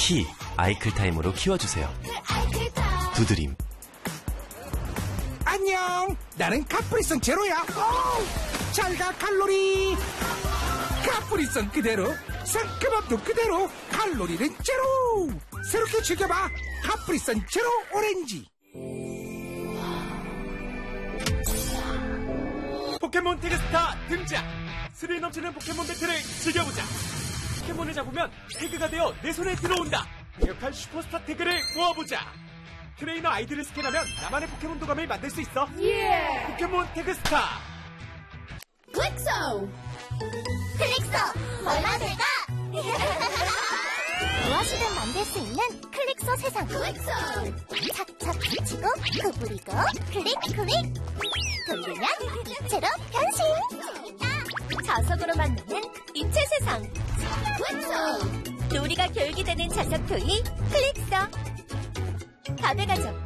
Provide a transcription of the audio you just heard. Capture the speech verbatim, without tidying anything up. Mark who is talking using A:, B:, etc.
A: 키 아이클타임으로 키워주세요. 두드림.
B: 안녕, 나는 카프리선 제로야. 잘가 칼로리. 카프리선 그대로, 상큼함도 그대로, 칼로리는 제로. 새롭게 즐겨봐, 카프리선 제로 오렌지.
C: 포켓몬 태그스타 등장! 스릴 넘치는 포켓몬 배틀을 즐겨보자! 포켓몬을 잡으면 태그가 되어 내 손에 들어온다! 강력한 슈퍼스타 태그를 모아보자! 트레이너 아이디를 스캔하면 나만의 포켓몬 도감을 만들 수 있어!
D: 예!
C: 포켓몬 태그스타!
D: 클릭소! 클릭소! 얼마 될까? 무엇이든 만들 수 있는 클릭소 세상. 클릭소! 착착 붙이고 구부리고 클릭 클릭 돌리면 이체로 변신. 자석으로 만드는 이체 세상. 클릭소! 놀이가 결기되는 자석 토이 클릭소. 밥의 가족